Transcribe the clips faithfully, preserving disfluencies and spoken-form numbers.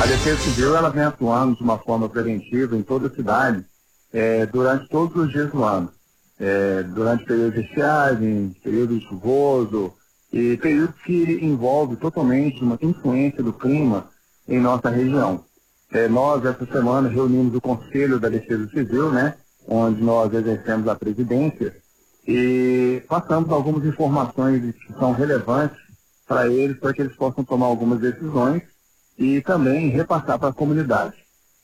A Defesa Civil ela vem atuando de uma forma preventiva em toda a cidade é, durante todos os dias do ano. É, durante período de estiagem, período chuvoso e período que envolve totalmente uma influência do clima em nossa região. É, nós, essa semana, reunimos o Conselho da Defesa Civil, né, onde nós exercemos a presidência e passamos algumas informações que são relevantes para eles, para que eles possam tomar algumas decisões e também repassar para a comunidade.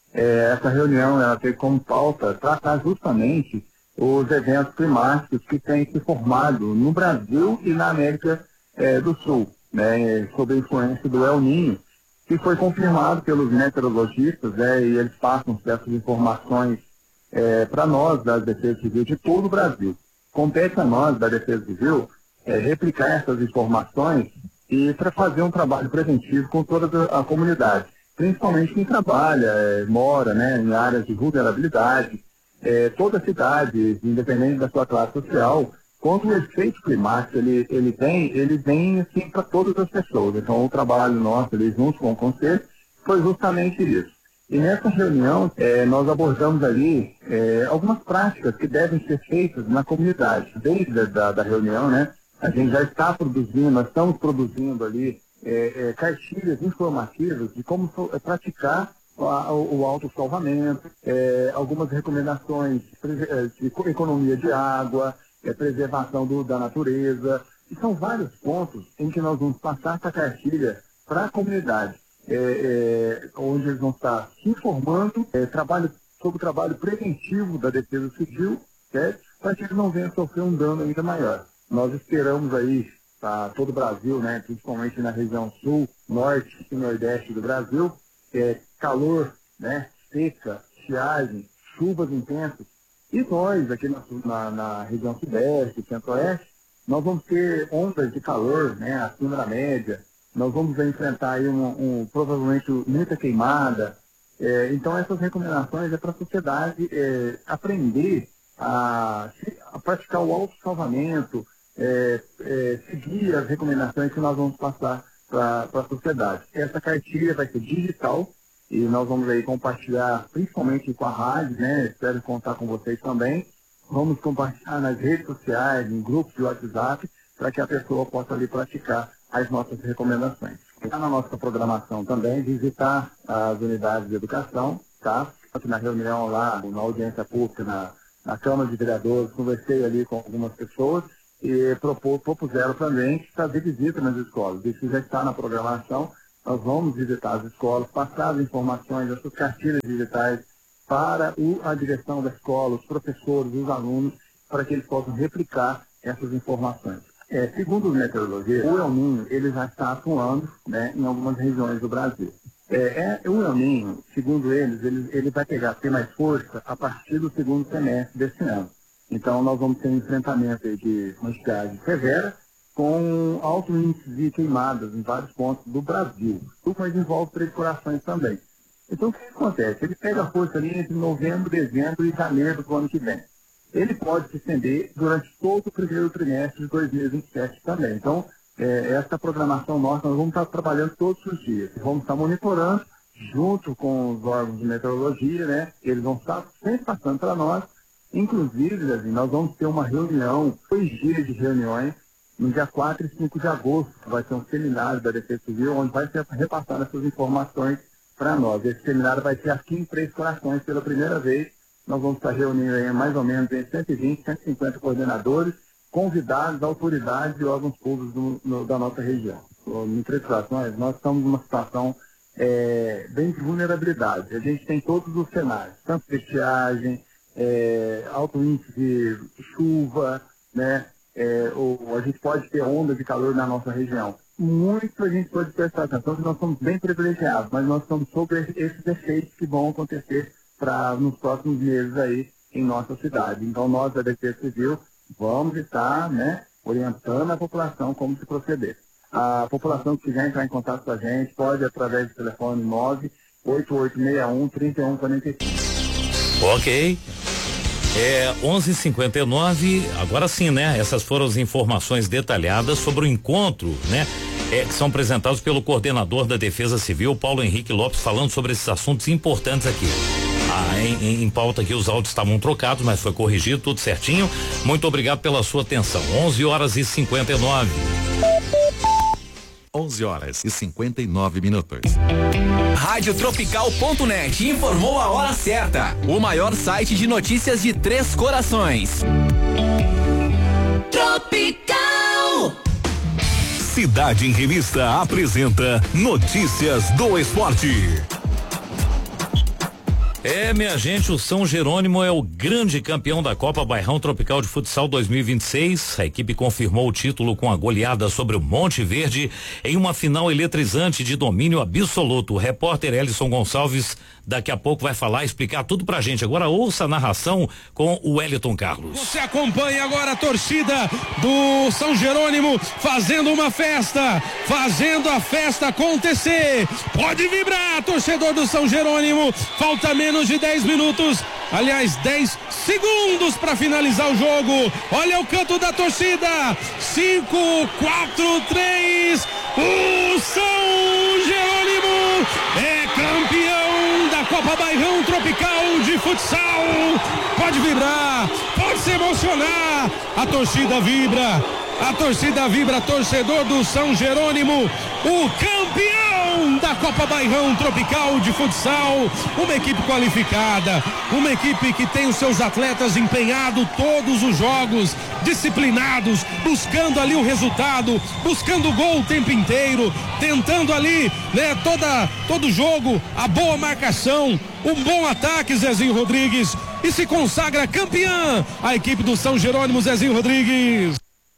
É, essa reunião ela teve como pauta tratar justamente os eventos climáticos que têm se formado no Brasil e na América é, do Sul, né, sob a influência do El Niño, que foi confirmado pelos meteorologistas, né, e eles passam essas informações é, para nós, da Defesa Civil, de todo o Brasil. Compete a nós, da Defesa Civil, é, replicar essas informações e para fazer um trabalho preventivo com toda a comunidade, principalmente quem trabalha, é, mora, né, em áreas de vulnerabilidade, é, toda a cidade, independente da sua classe social, quanto o efeito climático ele, ele tem, ele vem assim para todas as pessoas. Então o trabalho nosso ali junto com o Conselho foi justamente isso. E nessa reunião é, nós abordamos ali é, algumas práticas que devem ser feitas na comunidade. Desde a da, da reunião, né, a gente já está produzindo, nós estamos produzindo ali é, é, cartilhas informativas de como so, é, praticar o, o autossalvamento, é, algumas recomendações de economia de água, é, preservação do, da natureza. E são vários pontos em que nós vamos passar essa cartilha para a comunidade, é, é, onde eles vão estar se informando é, trabalho, sobre o trabalho preventivo da Defesa Civil, certo? Para que eles não venham sofrer um dano ainda maior. Nós esperamos aí para todo o Brasil, né, principalmente na região sul, norte e nordeste do Brasil, é, calor, né, seca, estiagem, chuvas intensas. E nós, aqui na, na, na região sudeste, centro-oeste, nós vamos ter ondas de calor, né, acima da média. Nós vamos enfrentar aí um, um, provavelmente muita queimada. É, então essas recomendações é para a sociedade é, aprender a, a praticar o autossalvamento, É, é, seguir as recomendações que nós vamos passar para a sociedade. Essa cartilha vai ser digital e nós vamos aí compartilhar principalmente com a rádio, né? Espero contar com vocês também. Vamos compartilhar nas redes sociais, em grupos de WhatsApp, para que a pessoa possa ali praticar as nossas recomendações. Está na nossa programação também visitar as unidades de educação, tá? Na reunião lá, na audiência pública, na, na Câmara de Vereadores, conversei ali com algumas pessoas e propor, propuseram também fazer visita nas escolas. Isso já está na programação. Nós vamos visitar as escolas, passar as informações, essas cartilhas digitais para o, a direção da escola, os professores, os alunos, para que eles possam replicar essas informações. É, segundo os meteorologistas, o El Niño ele já está atuando, né, em algumas regiões do Brasil. É, é, o El Niño, segundo eles, ele, ele vai pegar, ter mais força a partir do segundo semestre desse ano. Então, nós vamos ter um enfrentamento aí de uma estiagem severa com alto índice de queimadas em vários pontos do Brasil. Tudo mas envolve três corações também. Então, o que acontece? Ele pega a força ali entre novembro, dezembro e janeiro do ano que vem. Ele pode se estender durante todo o primeiro trimestre de dois mil e vinte e sete também. Então, é, essa programação nossa, nós vamos estar trabalhando todos os dias. Vamos estar monitorando junto com os órgãos de meteorologia, né? Eles vão estar sempre passando para nós. Inclusive, assim, nós vamos ter uma reunião, dois dias de reuniões, no dia quatro e cinco de agosto, que vai ser um seminário da Defesa Civil, onde vai ser repassado essas informações para nós. Esse seminário vai ser aqui em Três Corações pela primeira vez. Nós vamos estar reunindo aí mais ou menos em cento e vinte, cento e cinquenta coordenadores, convidados, autoridades e órgãos públicos do, no, da nossa região. Em Três Corações, nós estamos numa situação é, bem de vulnerabilidade. A gente tem todos os cenários, tanto de estiagem, É, alto índice de chuva, né? É, ou a gente pode ter onda de calor na nossa região. Muito a gente pode prestar atenção que nós somos bem privilegiados, mas nós estamos sobre esses efeitos que vão acontecer pra, nos próximos meses aí em nossa cidade. Então nós da Defesa Civil vamos estar, né, orientando a população como se proceder. A população que quiser entrar em contato com a gente pode através do telefone nove oito oito seis um, três um quatro cinco. Ok. É onze e cinquenta e nove, agora sim, né? Essas foram as informações detalhadas sobre o encontro, né? é, que são apresentados pelo coordenador da Defesa Civil, Paulo Henrique Lopes, falando sobre esses assuntos importantes aqui. Ah, em, em, em pauta aqui os áudios estavam trocados, mas foi corrigido, tudo certinho. Muito obrigado pela sua atenção. onze horas e cinquenta e nove. onze horas e cinquenta e nove minutos. Rádio Tropical ponto net informou a hora certa. O maior site de notícias de Três Corações. Tropical. Cidade em Revista apresenta Notícias do Esporte. É, minha gente, o São Jerônimo é o grande campeão da Copa Bairrão Tropical de Futsal dois mil e vinte e seis. A equipe confirmou o título com a goleada sobre o Monte Verde em uma final eletrizante de domínio absoluto. O repórter Elison Gonçalves daqui a pouco vai falar, explicar tudo pra gente. Agora ouça a narração com o Wellington Carlos. Você acompanha agora a torcida do São Jerônimo fazendo uma festa, fazendo a festa acontecer. Pode vibrar, torcedor do São Jerônimo. Falta menos de dez minutos, aliás, dez segundos para finalizar o jogo. Olha o canto da torcida. cinco, quatro, três. O São Jerônimo é campeão da Copa Bairrão Tropical de Futsal. Pode vibrar, pode se emocionar. A torcida vibra, a torcida vibra, torcedor do São Jerônimo, o campeão da Copa Bairrão Tropical de Futsal. Uma equipe qualificada, uma equipe que tem os seus atletas empenhados todos os jogos, disciplinados, buscando ali o resultado, buscando o gol o tempo inteiro, tentando ali, né, toda, todo jogo, a boa marcação, um bom ataque, Zezinho Rodrigues, e se consagra campeã a equipe do São Jerônimo, Zezinho Rodrigues.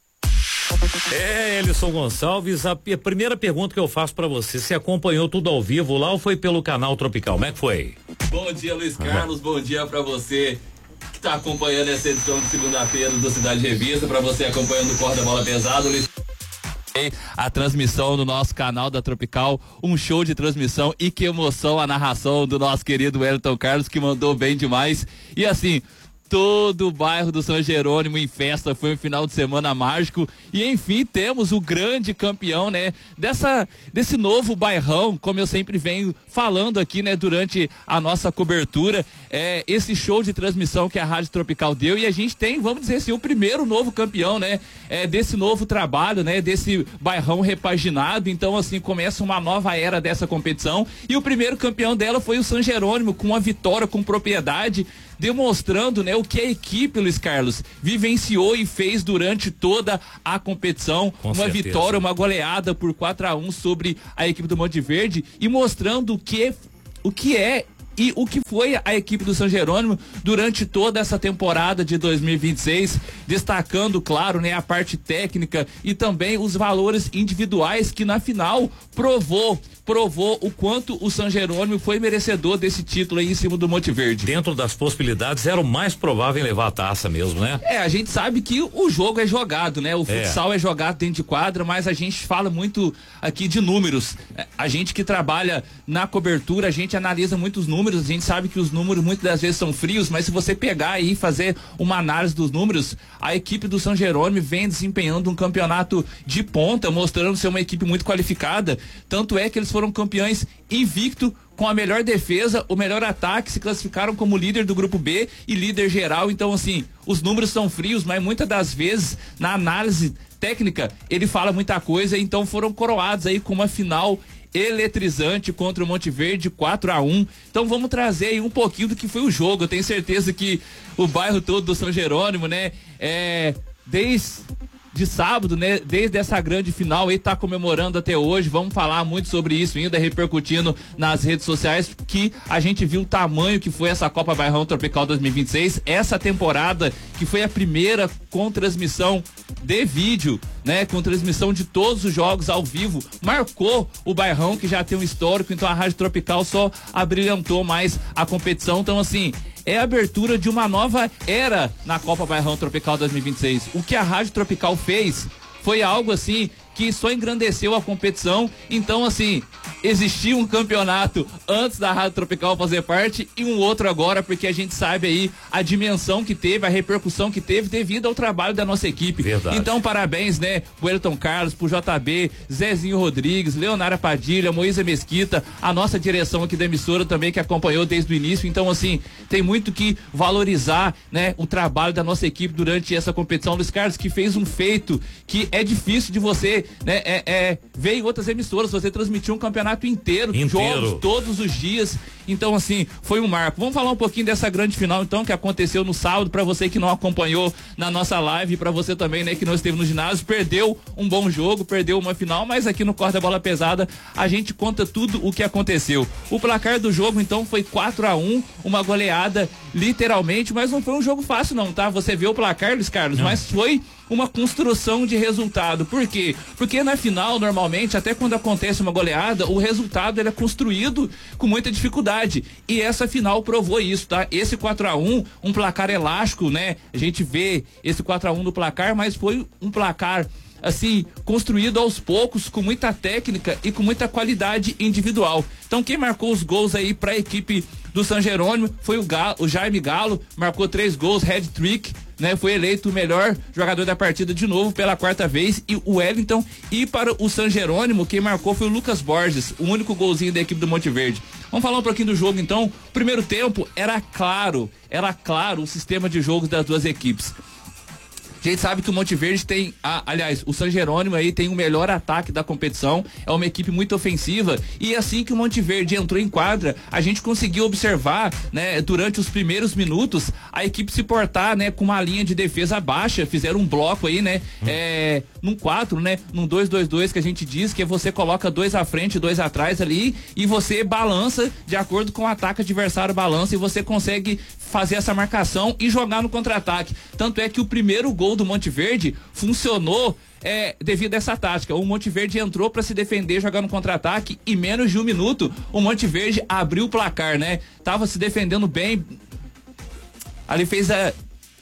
É, Elison Gonçalves, a p- primeira pergunta que eu faço pra você, você acompanhou tudo ao vivo lá ou foi pelo canal Tropical? Como é que foi? Bom dia, Luiz Carlos, bom dia pra você que tá acompanhando essa edição de segunda-feira do Cidade Revista, pra você acompanhando o Corda Bola Pesado, Luiz. A transmissão do nosso canal da Tropical, um show de transmissão, e que emoção a narração do nosso querido Wellington Carlos, que mandou bem demais. E assim, todo o bairro do São Jerônimo em festa, foi um final de semana mágico, e enfim, temos o grande campeão, né, dessa, desse novo bairrão, como eu sempre venho falando aqui, né, durante a nossa cobertura, é, esse show de transmissão que a Rádio Tropical deu, e a gente tem, vamos dizer assim, o primeiro novo campeão, né, é, desse novo trabalho, né, desse bairrão repaginado. Então assim, começa uma nova era dessa competição, e o primeiro campeão dela foi o São Jerônimo, com uma vitória com propriedade, demonstrando, né, o que a equipe, Luiz Carlos, vivenciou e fez durante toda a competição. Com uma certeza. Vitória, uma goleada por quatro a um sobre a equipe do Monte Verde, e mostrando o que, o que é e o que foi a equipe do São Jerônimo durante toda essa temporada de dois mil e vinte e seis, destacando, claro, né, a parte técnica e também os valores individuais, que na final provou provou o quanto o São Jerônimo foi merecedor desse título aí em cima do Monte Verde. Dentro das possibilidades, era o mais provável em levar a taça mesmo, né? É, a gente sabe que o jogo é jogado, né? O futsal é, é jogado dentro de quadra, mas a gente fala muito aqui de números. A gente que trabalha na cobertura, a gente analisa muitos números, a gente sabe que os números muitas das vezes são frios, mas se você pegar aí e fazer uma análise dos números, a equipe do São Jerônimo vem desempenhando um campeonato de ponta, mostrando ser uma equipe muito qualificada. Tanto é que eles foram campeões invicto, com a melhor defesa, o melhor ataque, se classificaram como líder do grupo B e líder geral. Então assim, os números são frios, mas muitas das vezes na análise técnica ele fala muita coisa. Então foram coroados aí com uma final eletrizante contra o Monte Verde, quatro a um. Então vamos trazer aí um pouquinho do que foi o jogo. Eu tenho certeza que o bairro todo do São Jerônimo, né, é, desde de sábado, né, desde essa grande final aí, tá comemorando até hoje. Vamos falar muito sobre isso ainda, repercutindo nas redes sociais, que a gente viu o tamanho que foi essa Copa Bairrão Tropical dois mil e vinte e seis, essa temporada que foi a primeira com transmissão de vídeo, né, com transmissão de todos os jogos ao vivo, marcou o Bairrão, que já tem um histórico. Então a Rádio Tropical só abrilhantou mais a competição. Então assim, é a abertura de uma nova era na Copa Bairrão Tropical dois mil e vinte e seis. O que a Rádio Tropical fez foi algo assim que só engrandeceu a competição. Então, assim, existia um campeonato antes da Rádio Tropical fazer parte e um outro agora, porque a gente sabe aí a dimensão que teve, a repercussão que teve devido ao trabalho da nossa equipe. Verdade. Então, parabéns, né, pro Elton Carlos, pro J B, Zezinho Rodrigues, Leonara Padilha, Moísa Mesquita, a nossa direção aqui da emissora também que acompanhou desde o início. Então, assim, tem muito que valorizar, né, o trabalho da nossa equipe durante essa competição. Luiz Carlos, que fez um feito que é difícil de você, né, é, é, ver em outras emissoras, você transmitiu um campeonato inteiro, inteiro, jogos todos os dias. Então, assim, foi um marco. Vamos falar um pouquinho dessa grande final, então, que aconteceu no sábado, para você que não acompanhou na nossa live, para você também, né, que não esteve no ginásio, perdeu um bom jogo, perdeu uma final, mas aqui no Corda Bola Pesada a gente conta tudo o que aconteceu. O placar do jogo, então, foi quatro a um, uma goleada, literalmente, mas não foi um jogo fácil não, tá? Você vê o placar, Luiz Carlos, não. Mas foi uma construção de resultado. Por quê? Porque na final, normalmente, até quando acontece uma goleada, o resultado ele é construído com muita dificuldade. E essa final provou isso, tá? Esse quatro a um, um placar elástico, né? A gente vê esse quatro a um no placar, mas foi um placar assim, construído aos poucos, com muita técnica e com muita qualidade individual. Então, quem marcou os gols aí para a equipe do São Jerônimo foi o, Galo, o Jaime Galo, marcou três gols, hat-trick, né? Foi eleito o melhor jogador da partida de novo pela quarta vez, e o Wellington. E para o São Jerônimo, quem marcou foi o Lucas Borges, o único golzinho da equipe do Monte Verde. Vamos falar um pouquinho do jogo, então. Primeiro tempo, era claro, era claro o sistema de jogos das duas equipes. A gente sabe que o Monte Verde tem, a, aliás, o São Jerônimo aí tem o melhor ataque da competição, é uma equipe muito ofensiva, e assim que o Monte Verde entrou em quadra, a gente conseguiu observar, né, durante os primeiros minutos, a equipe se portar, né, com uma linha de defesa baixa, fizeram um bloco aí, né, hum. é, num quatro, né, num dois dois dois que a gente diz, que é você coloca dois à frente, dois atrás ali, e você balança de acordo com o ataque adversário balança, e você consegue fazer essa marcação e jogar no contra-ataque. Tanto é que o primeiro gol do Monte Verde funcionou é, devido a essa tática. O Monte Verde entrou para se defender, jogar no contra-ataque, e menos de um minuto o Monte Verde abriu o placar, né? Tava se defendendo bem, ali fez a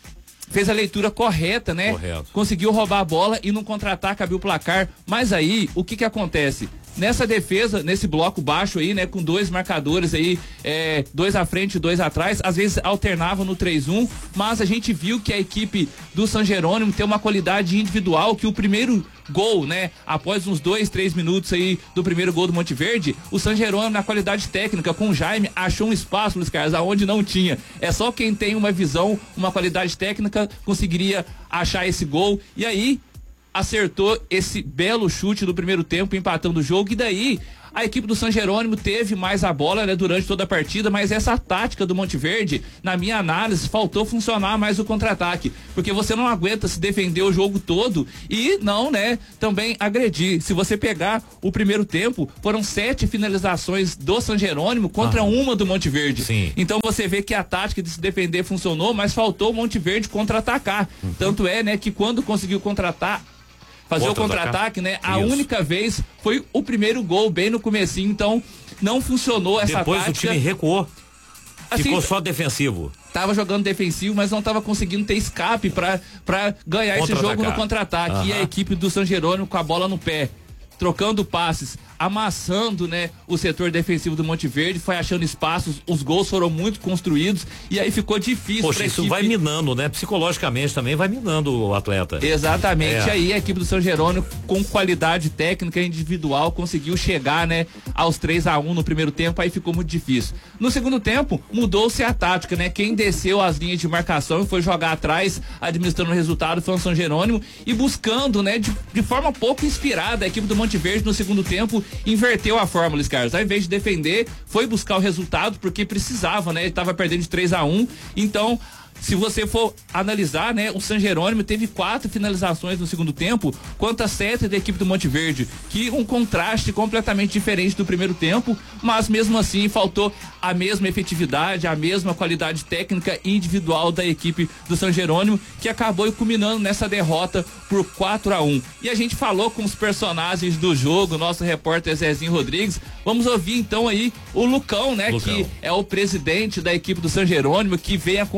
fez a leitura correta, né? Correto. Conseguiu roubar a bola e no contra-ataque abriu o placar. Mas aí, o que que acontece? Nessa defesa, nesse bloco baixo aí, né, com dois marcadores aí, é, dois à frente e dois atrás, às vezes alternavam no três um, mas a gente viu que a equipe do São Jerônimo tem uma qualidade individual, que o primeiro gol, né, após uns dois, três minutos aí do primeiro gol do Monte Verde, o São Jerônimo, na qualidade técnica, com o Jaime, achou um espaço, Luiz Carlos, aonde não tinha. É só quem tem uma visão, uma qualidade técnica, conseguiria achar esse gol, e aí acertou esse belo chute do primeiro tempo, empatando o jogo, e daí a equipe do São Jerônimo teve mais a bola, né, durante toda a partida, mas essa tática do Monte Verde, na minha análise, faltou funcionar mais o contra-ataque, porque você não aguenta se defender o jogo todo e não, né, também agredir. Se você pegar o primeiro tempo, foram sete finalizações do São Jerônimo contra ah, uma do Monte Verde. Sim. Então você vê que a tática de se defender funcionou, mas faltou o Monte Verde contra-atacar. Uhum. Tanto é, né, que quando conseguiu contratar, fazer o contra-ataque, né? A Isso. única vez foi o primeiro gol, bem no comecinho, então não funcionou essa Depois tática. Depois o time recuou, assim, ficou só defensivo. Tava jogando defensivo, mas não tava conseguindo ter escape pra, pra ganhar esse jogo no contra-ataque. Uhum. E a equipe do São Jerônimo com a bola no pé, trocando passes, amassando, né, o setor defensivo do Monte Verde, foi achando espaços, os gols foram muito construídos, e aí ficou difícil. Poxa, isso equipe... vai minando, né? Psicologicamente também vai minando o atleta. Exatamente. É. Aí a equipe do São Jerônimo, com qualidade técnica e individual, conseguiu chegar, né, aos três a um no primeiro tempo, aí ficou muito difícil. No segundo tempo, mudou-se a tática, né? Quem desceu as linhas de marcação e foi jogar atrás, administrando o resultado, foi o São Jerônimo, e buscando, né, de, de forma pouco inspirada, a equipe do Monte Verde no segundo tempo inverteu a fórmula, Luiz Carlos. Ao invés de defender, foi buscar o resultado, porque precisava, né? Ele estava perdendo de três a um. Então, se você for analisar, né, o São Jerônimo teve quatro finalizações no segundo tempo, contra sete da equipe do Monte Verde, que um contraste completamente diferente do primeiro tempo, mas mesmo assim faltou a mesma efetividade, a mesma qualidade técnica e individual da equipe do São Jerônimo, que acabou culminando nessa derrota por quatro a um. E a gente falou com os personagens do jogo, nosso repórter Zezinho Rodrigues. Vamos ouvir então aí o Lucão, né, Lucão, que é o presidente da equipe do São Jerônimo, que vem acompanhando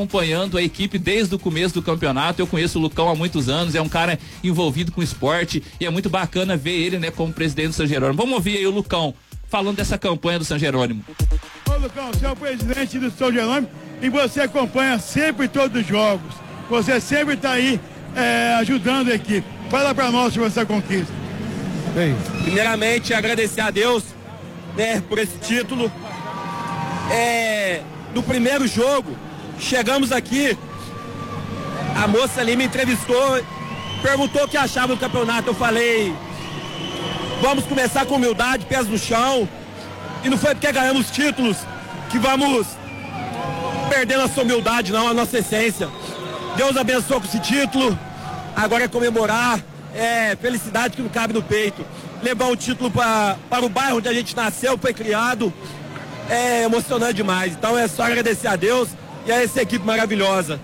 acompanhando a equipe desde o começo do campeonato. Eu conheço o Lucão há muitos anos, é um cara envolvido com esporte e é muito bacana ver ele, né, como presidente do São Jerônimo. Vamos ouvir aí o Lucão falando dessa campanha do São Jerônimo. Ô Lucão, você é o presidente do São Jerônimo e você acompanha sempre todos os jogos. Você sempre está aí é, ajudando a equipe. Fala para nós sobre essa conquista. Bem, primeiramente agradecer a Deus, né, por esse título. É, no primeiro jogo, chegamos aqui, a moça ali me entrevistou, perguntou o que achava do campeonato. Eu falei, vamos começar com humildade, pés no chão, e não foi porque ganhamos títulos que vamos perder nossa humildade, não, a nossa essência. Deus abençoou com esse título, agora é comemorar, é felicidade que não cabe no peito. Levar o título pra, para o bairro onde a gente nasceu, foi criado, é emocionante demais. Então é só agradecer a Deus e a essa equipe maravilhosa.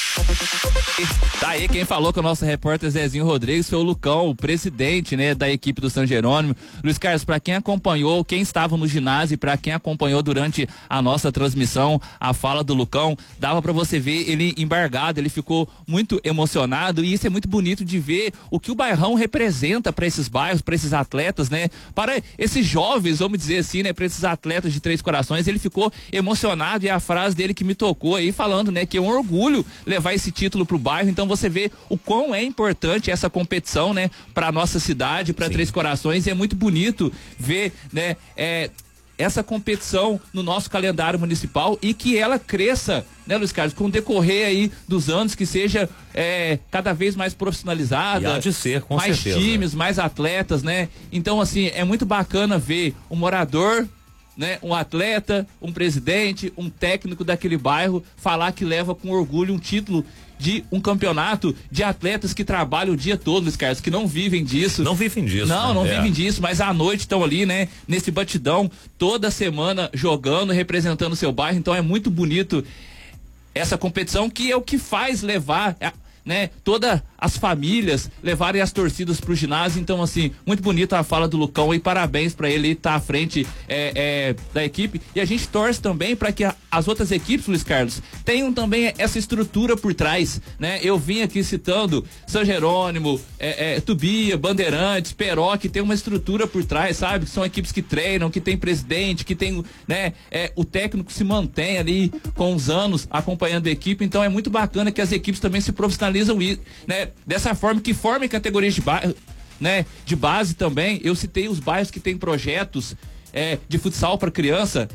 Tá aí quem falou com o nosso repórter Zezinho Rodrigues foi o Lucão, o presidente, né, da equipe do São Jerônimo. Luiz Carlos, para quem acompanhou, quem estava no ginásio e para quem acompanhou durante a nossa transmissão, a fala do Lucão, dava para você ver ele embargado, ele ficou muito emocionado e isso é muito bonito de ver o que o Bairrão representa para esses bairros, para esses atletas, né, para esses jovens, vamos dizer assim, né, para esses atletas de Três Corações. Ele ficou emocionado e a frase dele que me tocou aí falando, né, que é um orgulho levar esse título pro bairro. Então você vê o quão é importante essa competição, né, para nossa cidade, para Três Corações, e é muito bonito ver, né, é, essa competição no nosso calendário municipal e que ela cresça, né, Luiz Carlos, com o decorrer aí dos anos, que seja é, cada vez mais profissionalizada, e há de ser, com mais certeza. times, mais atletas, né? Então, assim, é muito bacana ver um morador, né, um atleta, um presidente, um técnico daquele bairro falar que leva com orgulho um título de um campeonato de atletas que trabalham o dia todo, Luiz Carlos, que não vivem disso. Não vivem disso. Não, né? não é. vivem disso, mas à noite estão ali, né, nesse batidão, toda semana jogando, representando o seu bairro. Então é muito bonito essa competição, que é o que faz levar, né, todas as famílias levarem as torcidas pro ginásio. Então, assim, muito bonita a fala do Lucão e parabéns para ele estar à frente é, é, da equipe. E a gente torce também para que a, as outras equipes, Luiz Carlos, tenham também essa estrutura por trás, né? Eu vim aqui citando São Jerônimo, é, é, Tubia, Bandeirantes, Peró, que tem uma estrutura por trás, sabe? Que são equipes que treinam, que tem presidente, que tem, né, é, o técnico se mantém ali com os anos acompanhando a equipe. Então é muito bacana que as equipes também se profissionalizam, né, dessa forma, que formem categorias de bairro, né, de base também. Eu citei os bairros que têm projetos é, de futsal para criança.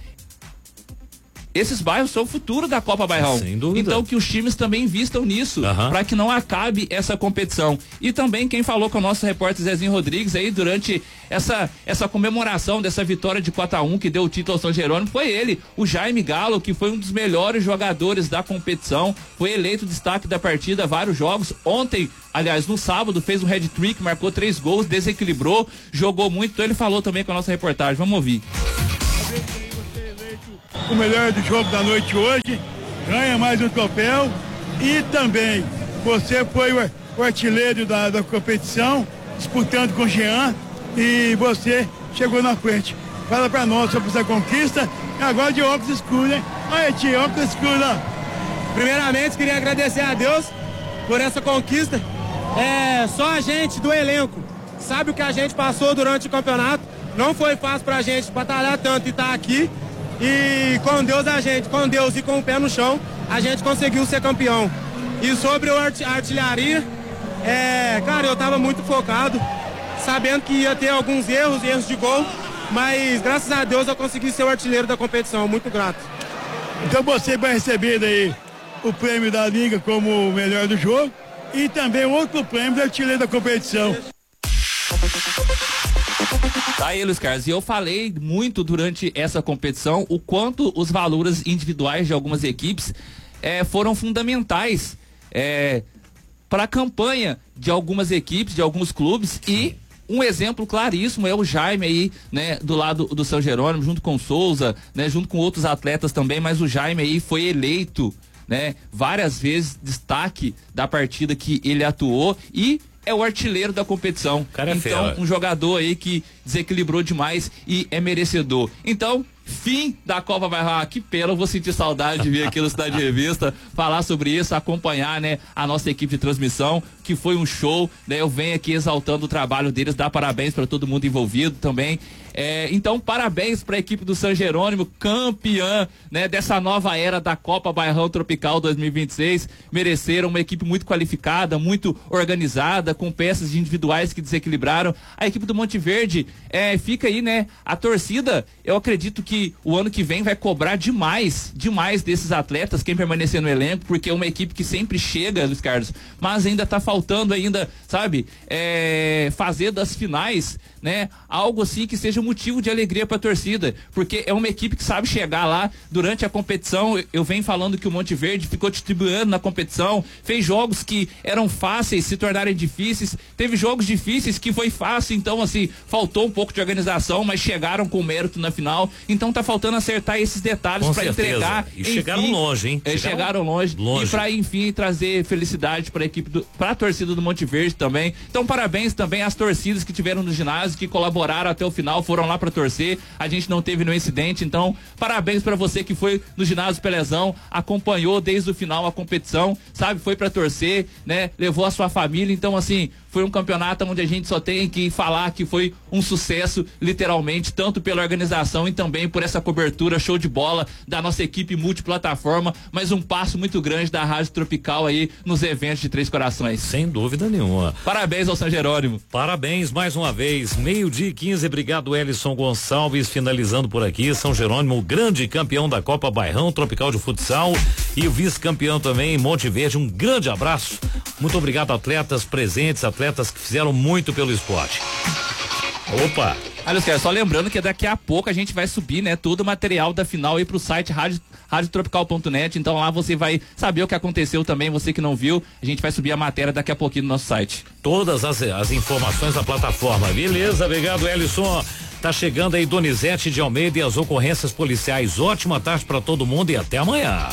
Esses bairros são o futuro da Copa Bairrão. Sem dúvida. Então que os times também invistam nisso, uhum, para que não acabe essa competição. E também quem falou com o nosso repórter Zezinho Rodrigues aí durante essa, essa comemoração dessa vitória de quatro a um que deu o título ao São Jerônimo foi ele, o Jaime Galo, que foi um dos melhores jogadores da competição, foi eleito destaque da partida, vários jogos. Ontem, aliás, no sábado, fez um hat-trick, marcou três gols, desequilibrou, jogou muito. Então ele falou também com a nossa reportagem. Vamos ouvir. O melhor do jogo da noite hoje, ganha mais um troféu e também você foi o, o artilheiro da, da competição, disputando com o Jean, e você chegou na frente. Fala pra nós sobre essa conquista, e agora de óculos escuros, hein? Olha, tia, óculos escuros, ó. Primeiramente, queria agradecer a Deus por essa conquista. É, só a gente do elenco sabe o que a gente passou durante o campeonato. Não foi fácil pra gente batalhar tanto e estar aqui. E com Deus a gente, com Deus e com o pé no chão, a gente conseguiu ser campeão. E sobre o art, a artilharia, é, cara, eu tava muito focado, sabendo que ia ter alguns erros, erros de gol, mas graças a Deus eu consegui ser o artilheiro da competição, muito grato. Então você vai receber aí o prêmio da Liga como o melhor do jogo e também outro prêmio do artilheiro da competição. Tá aí, Luiz Carlos, e eu falei muito durante essa competição o quanto os valores individuais de algumas equipes é, foram fundamentais é, para a campanha de algumas equipes, de alguns clubes. E um exemplo claríssimo é o Jaime aí, né, do lado do São Jerônimo, junto com o Souza, né, junto com outros atletas também, mas o Jaime aí foi eleito, né, várias vezes destaque da partida que ele atuou e é o artilheiro da competição. Cara, é então, fera. Um jogador aí que desequilibrou demais e é merecedor. Então, Fim da Copa Bairrão. Ah, que pena, eu vou sentir saudade de vir aqui no Cidade Revista falar sobre isso, acompanhar, né, a nossa equipe de transmissão, que foi um show, né? Eu venho aqui exaltando o trabalho deles, dar parabéns para todo mundo envolvido também. É, então, parabéns para a equipe do São Jerônimo, campeã, né, dessa nova era da Copa Bairrão Tropical dois mil e vinte e seis. Mereceram uma equipe muito qualificada, muito organizada, com peças individuais que desequilibraram. A equipe do Monte Verde, é, fica aí, né, a torcida, eu acredito que o ano que vem vai cobrar demais, demais desses atletas, quem permanecer no elenco, porque é uma equipe que sempre chega, Luiz Carlos, mas ainda tá faltando ainda, sabe, é, fazer das finais, né, algo assim que seja motivo de alegria para a torcida, porque é uma equipe que sabe chegar lá durante a competição. Eu venho falando que o Monte Verde ficou distribuindo na competição, fez jogos que eram fáceis se tornarem difíceis, teve jogos difíceis que foi fácil, então assim, faltou um pouco de organização, mas chegaram com mérito na final, então tá faltando acertar esses detalhes para entregar. E enfim, chegaram longe, hein? É, chegaram, chegaram longe, longe. E para enfim trazer felicidade para a equipe do, para a torcida do Monte Verde também. Então parabéns também às torcidas que tiveram no ginásio, que colaboraram até o final, foram lá para torcer. A gente não teve nenhum incidente, então parabéns para você que foi no ginásio Pelezão, acompanhou desde o final a competição, sabe, foi para torcer, né, levou a sua família. Então assim, foi um campeonato onde a gente só tem que falar que foi um sucesso, literalmente, tanto pela organização e também por essa cobertura show de bola da nossa equipe multiplataforma, mas um passo muito grande da Rádio Tropical aí nos eventos de Três Corações. Sem dúvida nenhuma. Parabéns ao São Jerônimo. Parabéns mais uma vez. Meio-dia e quinze, obrigado Elison Gonçalves, finalizando por aqui. São Jerônimo, o grande campeão da Copa Bairrão Tropical de Futsal e o vice-campeão também, Monte Verde. Um grande abraço. Muito obrigado, atletas presentes, atletas que fizeram muito pelo esporte. Opa! Olha, só lembrando que daqui a pouco a gente vai subir, né, todo o material da final aí pro site rádio, rádio tropical ponto net, então lá você vai saber o que aconteceu também, você que não viu, a gente vai subir a matéria daqui a pouquinho no nosso site. Todas as, as informações da plataforma, beleza, obrigado Elison. Tá chegando aí Donizete de Almeida e as ocorrências policiais. Ótima tarde para todo mundo e até amanhã.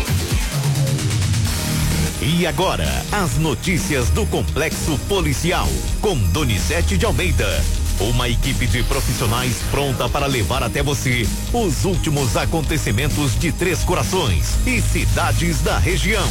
E agora, as notícias do Complexo Policial, com Donizete de Almeida. Uma equipe de profissionais pronta para levar até você os últimos acontecimentos de Três Corações e cidades da região.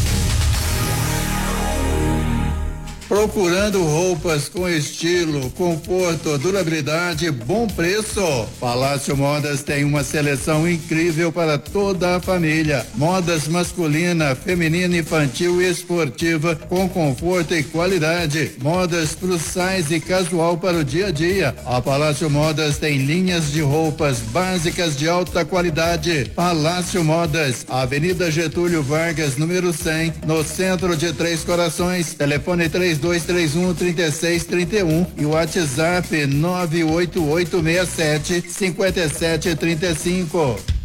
Procurando roupas com estilo, conforto, durabilidade e bom preço? Palácio Modas tem uma seleção incrível para toda a família. Modas masculina, feminina, infantil e esportiva com conforto e qualidade. Modas plus size e casual para o dia a dia. A Palácio Modas tem linhas de roupas básicas de alta qualidade. Palácio Modas, Avenida Getúlio Vargas, número cem, no centro de Três Corações. Telefone três dois três um, três seis três um e o WhatsApp nove oito oito seis sete, cinco sete três cinco.